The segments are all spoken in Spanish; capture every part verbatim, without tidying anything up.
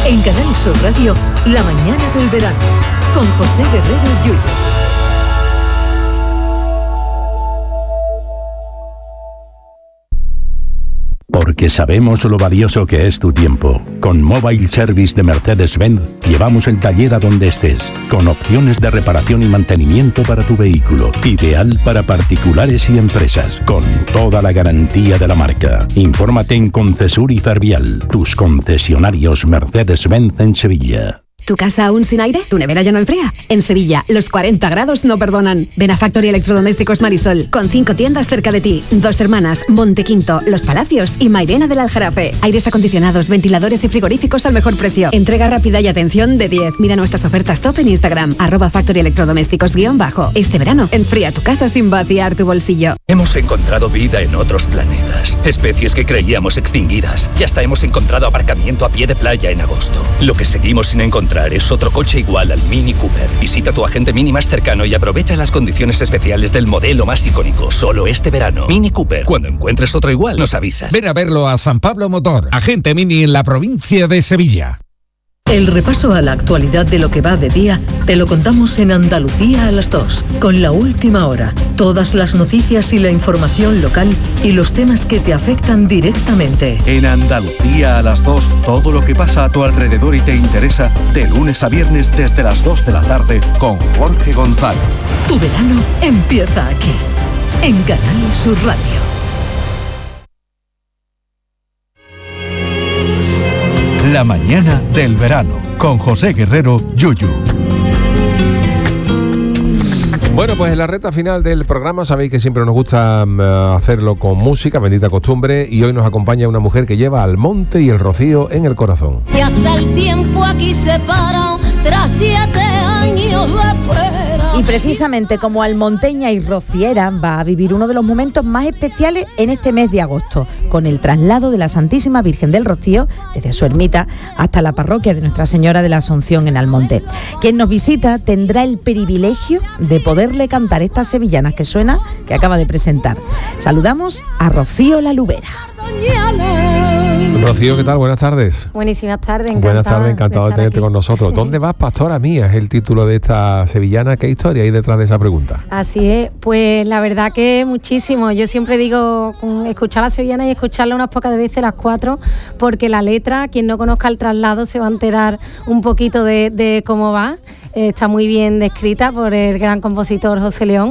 En Canal Sur Radio, La mañana del verano, con José Guerrero Yuyu. Porque sabemos lo valioso que es tu tiempo. Con Mobile Service de Mercedes-Benz llevamos el taller a donde estés, con opciones de reparación y mantenimiento para tu vehículo. Ideal para particulares y empresas, con toda la garantía de la marca. Infórmate en Concesur y Fervial, tus concesionarios Mercedes-Benz en Sevilla. ¿Tu casa aún sin aire? ¿Tu nevera ya no enfría? En Sevilla, los cuarenta grados no perdonan. Ven a Factory Electrodomésticos Marisol, con cinco tiendas cerca de ti. Dos Hermanas, Montequinto, Los Palacios y Mairena del Aljarafe. Aires acondicionados, ventiladores y frigoríficos al mejor precio. Entrega rápida y atención de diez. Mira nuestras ofertas top en Instagram, arroba Factory Electrodomésticos guión bajo. Este verano, enfría tu casa sin vaciar tu bolsillo. Hemos encontrado vida en otros planetas, especies que creíamos extinguidas. Y hasta hemos encontrado aparcamiento a pie de playa en agosto. Lo que seguimos sin encontrar es otro coche igual al Mini Cooper. Visita tu agente Mini más cercano y aprovecha las condiciones especiales del modelo más icónico. Solo este verano. Mini Cooper. Cuando encuentres otro igual, nos avisas. Ven a verlo a San Pablo Motor, agente Mini en la provincia de Sevilla. El repaso a la actualidad de lo que va de día te lo contamos en Andalucía a las dos, con La Última Hora, todas las noticias y la información local y los temas que te afectan directamente. En Andalucía a las dos, todo lo que pasa a tu alrededor y te interesa, de lunes a viernes desde las dos de la tarde con Jorge González. Tu verano empieza aquí, en Canal Sur Radio. La mañana del verano, con José Guerrero Yuyu. Bueno, pues en la recta final del programa sabéis que siempre nos gusta uh, hacerlo con música, bendita costumbre, y hoy nos acompaña una mujer que lleva al monte y el rocío en el corazón. Y hasta el tiempo aquí se para, tras siete años de espera. Y precisamente como almonteña y rociera va a vivir uno de los momentos más especiales en este mes de agosto, con el traslado de la Santísima Virgen del Rocío desde su ermita hasta la parroquia de Nuestra Señora de la Asunción en Almonte. Quien nos visita tendrá el privilegio de poderle cantar estas sevillanas que suena, que acaba de presentar. Saludamos a Rocío La Lubera. Rocío, ¿qué tal? Buenas tardes. Buenísimas tardes, encantada. Buenas tardes, encantado de, de tenerte aquí con nosotros. ¿Dónde vas, pastora mía? Es el título de esta sevillana. ¿Qué historia hay detrás de esa pregunta? Así es, pues la verdad que muchísimo. Yo siempre digo, escuchar la sevillana y escucharla unas pocas veces, las cuatro, porque la letra, quien no conozca el traslado se va a enterar un poquito de, de cómo va. Está muy bien descrita por el gran compositor José León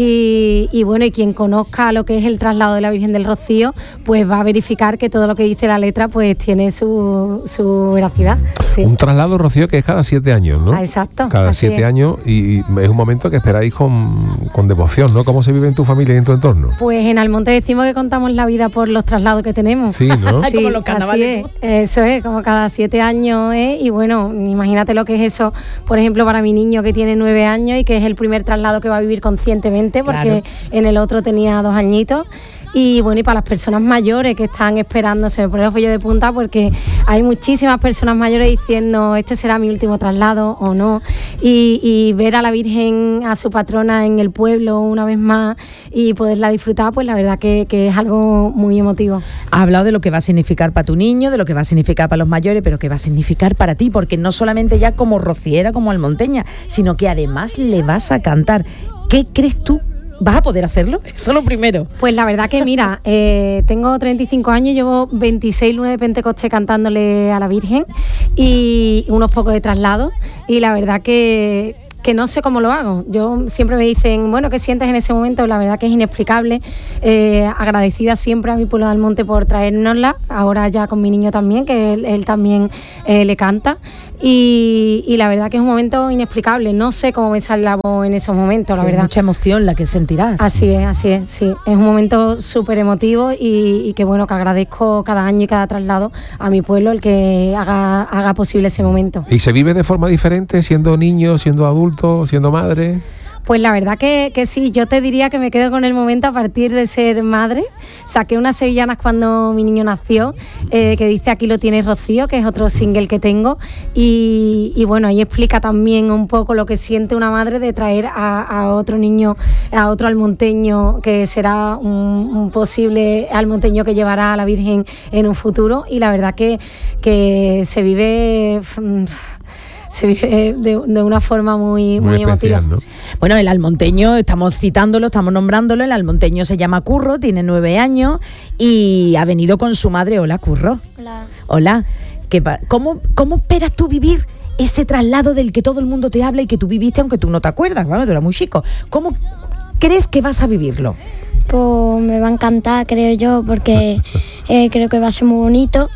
y, y bueno, y quien conozca lo que es el traslado de la Virgen del Rocío, pues va a verificar que todo lo que dice la letra pues tiene su, su veracidad. Sí. Un traslado, Rocío, que es cada siete años, ¿no? Ah, exacto. Cada siete es. años y, y es un momento que esperáis con, con devoción, ¿no? ¿Cómo se vive en tu familia y en tu entorno? Pues en Almonte decimos que contamos la vida por los traslados que tenemos. Sí, ¿no? Sí, como los carnavales. Así es. Eso es, como cada siete años, ¿eh? Y bueno, imagínate lo que es eso, por ejemplo, para mi niño que tiene nueve años y que es el primer traslado que va a vivir conscientemente, porque claro, en el otro tenía dos añitos. Y bueno, y para las personas mayores que están esperando, se me pone el cuello de punta porque hay muchísimas personas mayores diciendo este será mi último traslado o no, y, y ver a la Virgen, a su patrona en el pueblo una vez más y poderla disfrutar, pues la verdad que, que es algo muy emotivo. Has hablado de lo que va a significar para tu niño, de lo que va a significar para los mayores, pero que va a significar para ti, porque no solamente ya como rociera, como almonteña, sino que además le vas a cantar. ¿Qué crees tú? ¿Vas a poder hacerlo? Eso lo primero. Pues la verdad que mira, eh, tengo treinta y cinco años, llevo veintiséis lunes de Pentecostés cantándole a la Virgen y unos pocos de traslado, y la verdad que... que no sé cómo lo hago. Yo siempre me dicen, bueno, ¿qué sientes en ese momento? La verdad que es inexplicable. Eh, agradecida siempre a mi pueblo de Almonte por traérnosla, ahora ya con mi niño también, que él, él también eh, le canta. Y, y la verdad que es un momento inexplicable. No sé cómo me sale la voz en esos momentos, la sí, verdad. Mucha emoción la que sentirás. Así es, así es, sí. Es un momento súper emotivo y, y que bueno, que agradezco cada año y cada traslado a mi pueblo el que haga, haga posible ese momento. ¿Y se vive de forma diferente siendo niño, siendo adulto, siendo madre? Pues la verdad que, que sí, yo te diría que me quedo con el momento a partir de ser madre. Saqué unas sevillanas cuando mi niño nació, eh, que dice Aquí lo tienes, Rocío, que es otro single que tengo, y, y bueno, ahí explica también un poco lo que siente una madre de traer a, a otro niño, a otro almonteño, que será un, un posible almonteño que llevará a la Virgen en un futuro, y la verdad que, que se vive... se vive de, de una forma muy, muy, muy emotiva. ¿No? Bueno, el almonteño, estamos citándolo, estamos nombrándolo, el almonteño se llama Curro, tiene nueve años y ha venido con su madre. Hola, Curro. Hola. Hola. ¿Qué pa- ¿Cómo, ¿Cómo esperas tú vivir ese traslado del que todo el mundo te habla y que tú viviste aunque tú no te acuerdas? Bueno, tú eras muy chico. ¿Cómo crees que vas a vivirlo? Pues me va a encantar, creo yo, porque eh, creo que va a ser muy bonito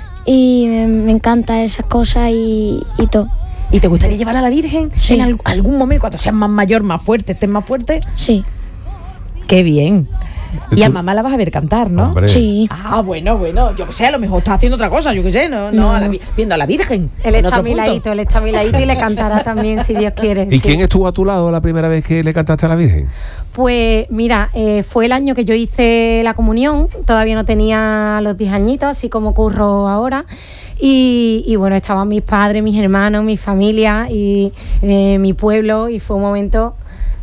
y me, me encanta esas cosas y, y todo. ¿Y te gustaría llevar a la Virgen sí. en al- algún momento, cuando seas más mayor, más fuerte, estés más fuerte? Sí. Qué bien. Y a mamá la vas a ver cantar, ¿no? Hombre. Sí. Ah, bueno, bueno, yo qué sé, a lo mejor está haciendo otra cosa, yo qué sé, no, no, No. a la, viendo a la Virgen. Él en está otro punto. miladito, él está miladito y le cantará también, si Dios quiere. ¿Y sí. quién estuvo a tu lado la primera vez que le cantaste a la Virgen? Pues mira, eh, fue el año que yo hice la comunión, todavía no tenía los diez añitos, así como Curro ahora. Y, y bueno, estaban mis padres, mis hermanos, mi familia y eh, mi pueblo, y fue un momento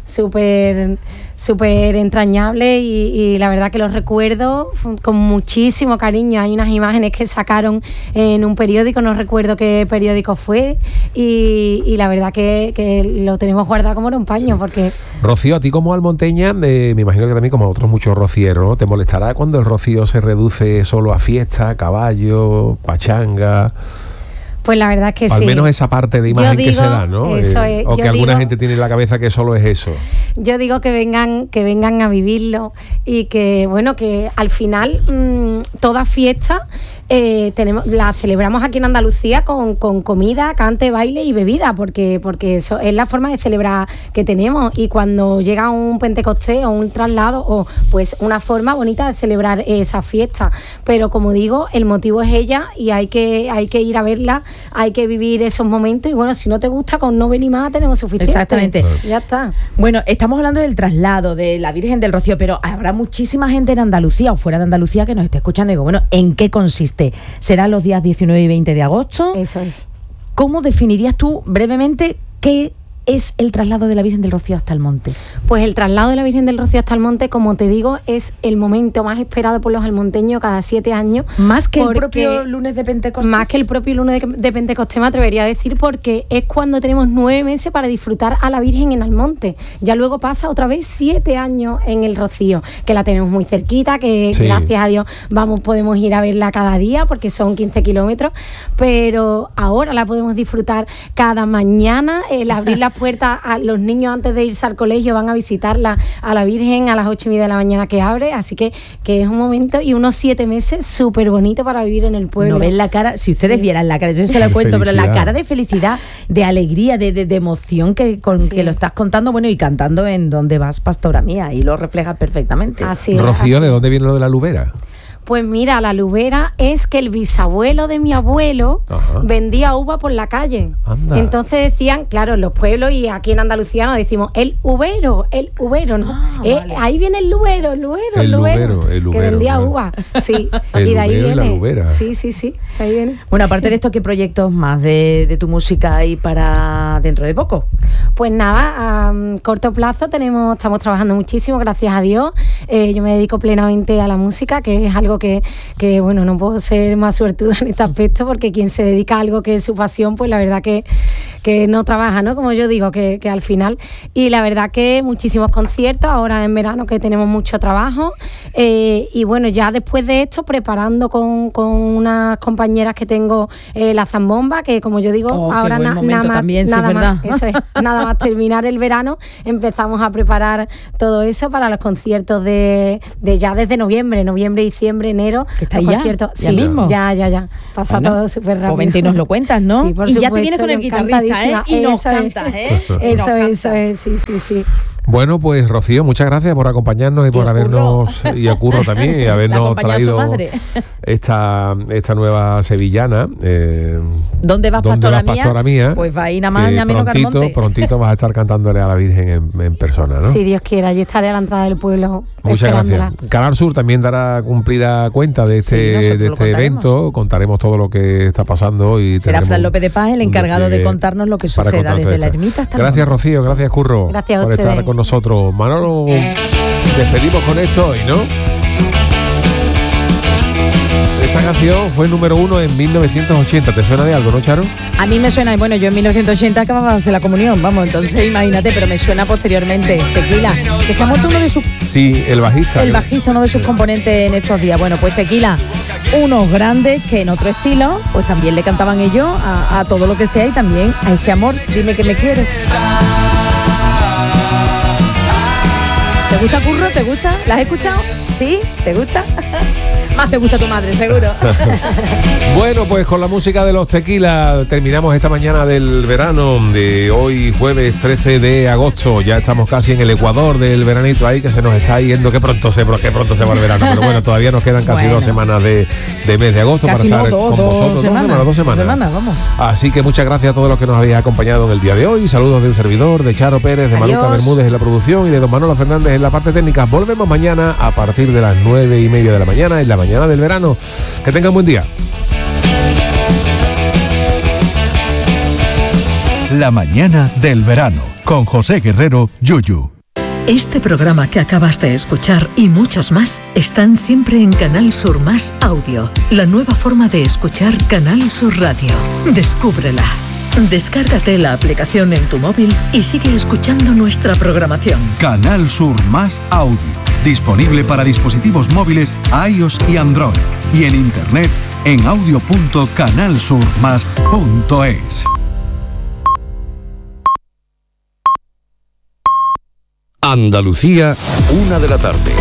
súper súper entrañable y, y la verdad que los recuerdo con muchísimo cariño. Hay unas imágenes que sacaron en un periódico, no recuerdo qué periódico fue, y, y la verdad que, que lo tenemos guardado como en un paño, porque... Rocío, a ti como almonteña, eh, me imagino que también como a otros muchos rocieros, ¿no? ¿Te molestará cuando el rocío se reduce solo a fiesta, caballo, pachanga? Pues la verdad es que o sí. Al menos esa parte de imagen Yo que se digo, da, ¿no? eso Eh, es, o que yo alguna digo- gente tiene en la cabeza que solo es eso. Yo digo que vengan, que vengan a vivirlo y que, bueno, que al final mmm, toda fiesta eh, tenemos, la celebramos aquí en Andalucía con, con comida, cante, baile y bebida, porque, porque eso es la forma de celebrar que tenemos. Y cuando llega un Pentecostés o un traslado, o pues una forma bonita de celebrar esa fiesta. Pero como digo, el motivo es ella y hay que, hay que ir a verla, hay que vivir esos momentos. Y bueno, si no te gusta, con no venir más tenemos suficiente. Exactamente. Ya está. Bueno, estamos hablando del traslado de la Virgen del Rocío, pero habrá muchísima gente en Andalucía o fuera de Andalucía que nos esté escuchando y digo, bueno, ¿en qué consiste? ¿Serán los días diecinueve y veinte de agosto? Eso es. ¿Cómo definirías tú brevemente qué es el traslado de la Virgen del Rocío hasta el monte? Pues el traslado de la Virgen del Rocío hasta el monte, como te digo, es el momento más esperado por los almonteños cada siete años. Más que el porque- propio lunes de Pentecostés. Más que el propio lunes de, de Pentecostés, me atrevería a decir, porque es cuando tenemos nueve meses para disfrutar a la Virgen en el monte. Ya luego pasa otra vez siete años en el Rocío, que la tenemos muy cerquita, que Sí. gracias a Dios vamos, podemos ir a verla cada día, porque son quince kilómetros, pero ahora la podemos disfrutar cada mañana, el abrir las puertas a los niños antes de irse al colegio, van a visitarla a la Virgen a las ocho y media de la mañana que abre, así que, que es un momento y unos siete meses súper bonito para vivir en el pueblo. No ven la cara, si ustedes Sí. vieran la cara, yo se la De cuento, pero la felicidad. cara de felicidad, de alegría, de, de, de emoción que con que lo estás contando, bueno, y cantando en Donde vas, pastora mía, y lo reflejas perfectamente. Así es, Rocío, así ¿de dónde viene lo de la lubera? Pues mira, la lubera es que el bisabuelo de mi abuelo Ajá. vendía uva por la calle. Anda. Entonces decían, claro, en los pueblos y aquí en Andalucía nos decimos el ubero, el ubero, ¿no? Eh, Ahí viene el lubero, el lubero, el El lubero, lubero, el que lubero, vendía claro. uva. Sí, El y de ahí lubero y la viene. lubera. Sí, sí, sí, de ahí viene. Bueno, aparte de esto, ¿qué proyectos más de, de tu música hay para dentro de poco? Pues nada, a um, corto plazo tenemos, estamos trabajando muchísimo, gracias a Dios. Eh, yo me dedico plenamente a la música, que es algo que, que, bueno, no puedo ser más suertuda en este aspecto, porque quien se dedica a algo que es su pasión, pues la verdad que, que no trabaja, ¿no? Como yo digo, que, que al final. Y la verdad que muchísimos conciertos, ahora en verano que tenemos mucho trabajo. Eh, y bueno, ya después de esto, preparando con, con unas compañeras que tengo eh, la zambomba, que como yo digo, Oh, qué ahora buen na- momento nada más, también, sí, es nada más, verdad. eso es, nada más terminar el verano, empezamos a preparar todo eso para los conciertos de, de ya desde noviembre, noviembre, diciembre, enero. ¿Que está los ahí ya? conciertos, ¿Ya sí, mismo? Ya, ya, ya. Pasa Bueno, todo súper rápido. pues vente y nos lo cuentas, ¿no? Sí, por Y ya te supuesto, vienes con el yo guitarrista, ¿eh? encantadísima. Y nos Eso es. cantas, ¿eh? Y nos Eso, cantas. eso es, sí, sí, sí. Bueno, pues Rocío, muchas gracias por acompañarnos y por habernos, y a Curro también, y habernos traído esta, esta nueva sevillana. Eh, ¿Dónde vas, ¿dónde pastora, vas, pastora mía? mía? Pues va a ir nada más, nada menos que al monte. Prontito vas a estar cantándole a la Virgen en, en persona, ¿no? Si Dios quiere, allí estaré a la entrada del pueblo. Muchas gracias. Canal Sur también dará cumplida cuenta de este, sí, de este evento. Contaremos todo lo que está pasando. Y será Fran López de Paz el encargado de contarnos lo que suceda desde la ermita hasta el Gracias, Rocío. Gracias, Curro. Gracias por estar con nosotros. Manolo, despedimos con esto hoy, ¿no? Esta canción fue número uno en mil novecientos ochenta. ¿Te suena de algo, no, Charo? A mí me suena, bueno, yo en mil novecientos ochenta acababa de hacer la comunión, vamos, entonces imagínate, pero me suena posteriormente. Tequila, que se ha muerto uno de sus... Sí, el bajista. El bajista, uno de sus componentes en estos días. Bueno, pues Tequila, unos grandes que en otro estilo, pues también le cantaban ellos a, a todo lo que sea y también a ese amor, dime que me quieres. ¿Te gusta, Curro? ¿Te gusta? ¿La has escuchado? ¿Sí? ¿Te gusta? Más te gusta tu madre, seguro. Bueno, pues con la música de los Tequila terminamos esta mañana del verano de hoy, jueves trece de agosto. Ya estamos casi en el ecuador del veranito ahí, que se nos está yendo. Qué pronto se, qué pronto se va el verano. Pero bueno, todavía nos quedan casi bueno. dos semanas de, de mes de agosto casi para estar no, dos, con dos vosotros. Semanas, dos semanas, dos semanas. Dos semanas, vamos. Así que muchas gracias a todos los que nos habéis acompañado en el día de hoy. Saludos de un servidor, de Charo Pérez, de Adiós. Maruca Bermúdez en la producción y de don Manolo Fernández en la parte técnica. Volvemos mañana a partir de las nueve y media de la mañana, en la mañana del verano. Que tengan buen día. La mañana del verano, con José Guerrero, Yuyu. Este programa que acabas de escuchar y muchos más están siempre en Canal Sur Más Audio, la nueva forma de escuchar Canal Sur Radio. Descúbrela. Descárgate la aplicación en tu móvil y sigue escuchando nuestra programación. Canal Sur Más Audio, disponible para dispositivos móviles iOS y Android, y en internet en audio punto canal sur más punto es. Andalucía, una de la tarde.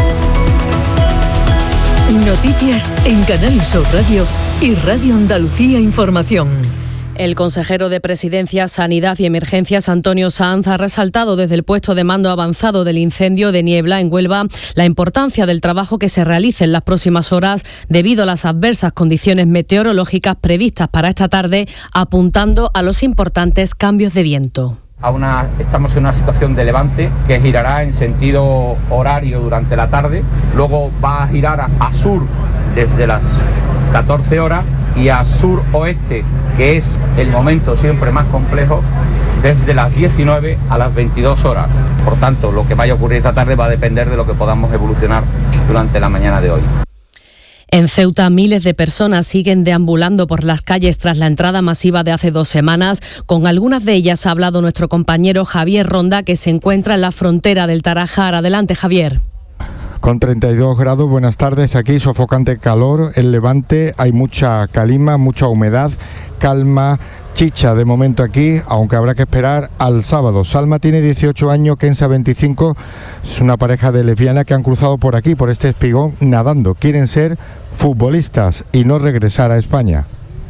Noticias en Canal Sur Radio y Radio Andalucía Información. El consejero de Presidencia, Sanidad y Emergencias, Antonio Sanz, ha resaltado desde el puesto de mando avanzado del incendio de Niebla en Huelva la importancia del trabajo que se realice en las próximas horas debido a las adversas condiciones meteorológicas previstas para esta tarde, apuntando a los importantes cambios de viento. A una, estamos en una situación de levante que girará en sentido horario durante la tarde, luego va a girar a, a sur desde las catorce horas y a sur-oeste, que es el momento siempre más complejo, desde las diecinueve a las veintidós horas. Por tanto, lo que vaya a ocurrir esta tarde va a depender de lo que podamos evolucionar durante la mañana de hoy. En Ceuta, miles de personas siguen deambulando por las calles tras la entrada masiva de hace dos semanas. Con algunas de ellas ha hablado nuestro compañero Javier Ronda, que se encuentra en la frontera del Tarajal. Adelante, Javier. Con treinta y dos grados, buenas tardes, aquí sofocante calor, el Levante, hay mucha calima, mucha humedad, calma, chicha de momento aquí, aunque habrá que esperar al sábado. Salma tiene dieciocho años, Kenza veinticinco, es una pareja de lesbianas que han cruzado por aquí, por este espigón, nadando. Quieren ser futbolistas y no regresar a España.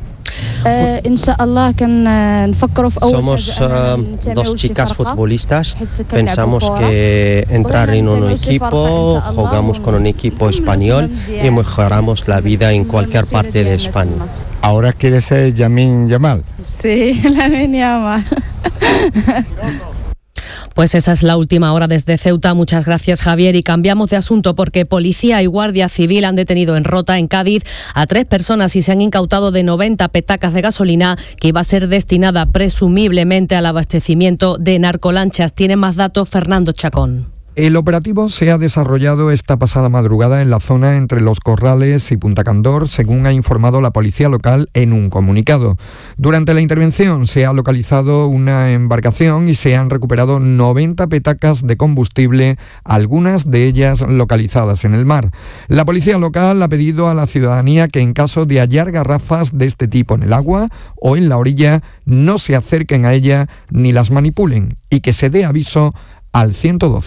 Somos uh, dos chicas futbolistas, pensamos que entrar en un equipo, jugamos con un equipo español y mejoramos la vida en cualquier parte de España. ¿Ahora quieres ser Yamin Yamal? Sí, Yamin Yamal. Pues esa es la última hora desde Ceuta. Muchas gracias, Javier. Y cambiamos de asunto porque Policía y Guardia Civil han detenido en Rota, en Cádiz, a tres personas y se han incautado de noventa petacas de gasolina que iba a ser destinada presumiblemente al abastecimiento de narcolanchas. Tiene más datos Fernando Chacón. El operativo se ha desarrollado esta pasada madrugada en la zona entre Los Corrales y Punta Candor, según ha informado la policía local en un comunicado. Durante la intervención se ha localizado una embarcación y se han recuperado noventa petacas de combustible, algunas de ellas localizadas en el mar. La policía local ha pedido a la ciudadanía que en caso de hallar garrafas de este tipo en el agua o en la orilla, no se acerquen a ella ni las manipulen y que se dé aviso al ciento doce.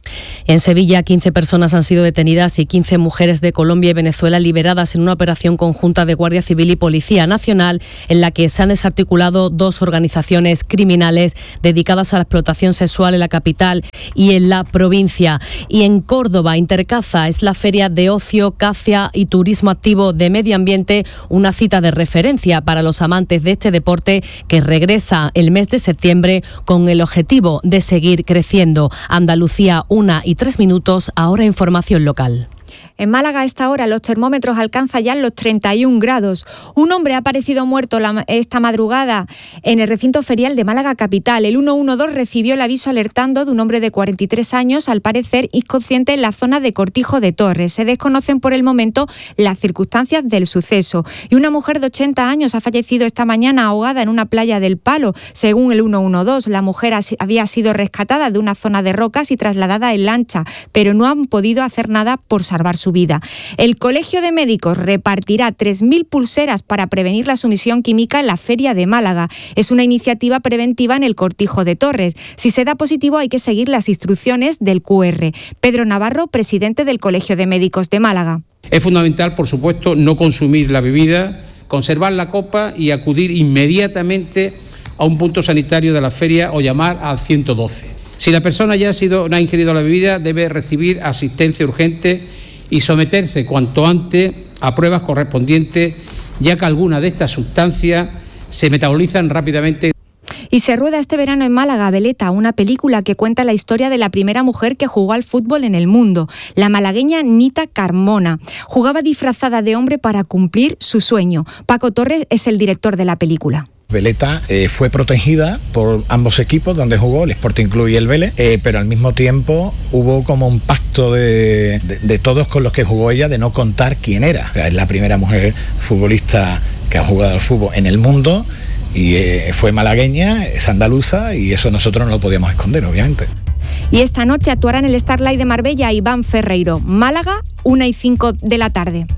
En Sevilla, quince personas han sido detenidas y quince mujeres de Colombia y Venezuela liberadas en una operación conjunta de Guardia Civil y Policía Nacional en la que se han desarticulado dos organizaciones criminales dedicadas a la explotación sexual en la capital y en la provincia. Y en Córdoba, Intercaza es la feria de ocio, caza y turismo activo de medio ambiente, una cita de referencia para los amantes de este deporte que regresa el mes de septiembre con el objetivo de seguir creciendo. Andalucía, una y tres minutos, ahora información local. En Málaga a esta hora los termómetros alcanzan ya los treinta y un grados. Un hombre ha aparecido muerto la, esta madrugada en el recinto ferial de Málaga capital. El ciento doce recibió el aviso alertando de un hombre de cuarenta y tres años, al parecer inconsciente en la zona de Cortijo de Torres. Se desconocen por el momento las circunstancias del suceso. Y una mujer de ochenta años ha fallecido esta mañana ahogada en una playa del Palo. Según el ciento doce, la mujer había sido rescatada de una zona de rocas y trasladada en lancha, pero no han podido hacer nada por salvar su vida. El Colegio de Médicos repartirá tres mil pulseras para prevenir la sumisión química en la Feria de Málaga. Es una iniciativa preventiva en el Cortijo de Torres. Si se da positivo hay que seguir las instrucciones del cu erre. Pedro Navarro, presidente del Colegio de Médicos de Málaga. Es fundamental, por supuesto, no consumir la bebida, conservar la copa y acudir inmediatamente a un punto sanitario de la feria o llamar al ciento doce. Si la persona ya ha, sido, no ha ingerido la bebida, debe recibir asistencia urgente y someterse cuanto antes a pruebas correspondientes, ya que algunas de estas sustancias se metabolizan rápidamente. Y se rueda este verano en Málaga, Veleta, una película que cuenta la historia de la primera mujer que jugó al fútbol en el mundo, la malagueña Nita Carmona. Jugaba disfrazada de hombre para cumplir su sueño. Paco Torres es el director de la película. Veleta eh, fue protegida por ambos equipos donde jugó, el Sporting Club y el Vélez, eh, pero al mismo tiempo hubo como un pacto de, de, de todos con los que jugó ella de no contar quién era. O sea, es la primera mujer futbolista que ha jugado al fútbol en el mundo y eh, fue malagueña, es andaluza y eso nosotros no lo podíamos esconder, obviamente. Y esta noche actuará en el Starlight de Marbella Iván Ferreiro. Málaga, una y cinco de la tarde.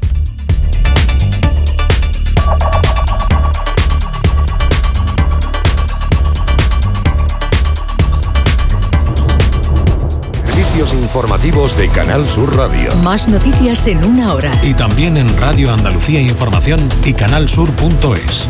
Informativos de Canal Sur Radio. Más noticias en una hora. Y también en Radio Andalucía Información y canalsur punto es.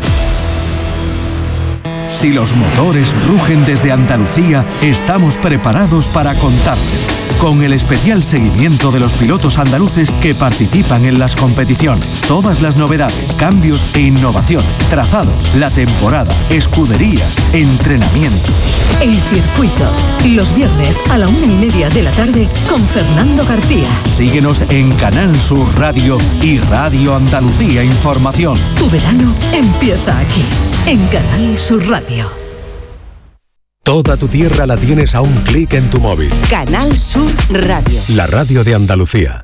Si los motores rugen desde Andalucía, estamos preparados para contarte. Con el especial seguimiento de los pilotos andaluces que participan en las competiciones. Todas las novedades, cambios e innovaciones, trazados, la temporada, escuderías, entrenamientos. El circuito, los viernes a la una y media de la tarde con Fernando García. Síguenos en Canal Sur Radio y Radio Andalucía Información. Tu verano empieza aquí, en Canal Sur Radio. Toda tu tierra la tienes a un clic en tu móvil. Canal Sur Radio. La radio de Andalucía.